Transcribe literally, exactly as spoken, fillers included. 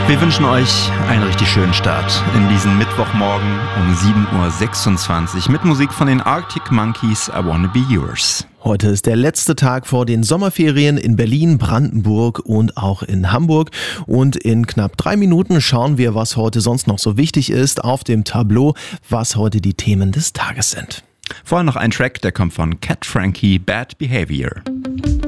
Wir wünschen euch einen richtig schönen Start in diesen Mittwochmorgen um sieben Uhr sechsundzwanzig mit Musik von den Arctic Monkeys, I Wanna Be Yours. Heute ist der letzte Tag vor den Sommerferien in Berlin, Brandenburg und auch in Hamburg. Und in knapp drei Minuten schauen wir, was heute sonst noch so wichtig ist auf dem Tableau, was heute die Themen des Tages sind. Vorher noch ein Track, der kommt von Cat Frankie, Bad Behavior.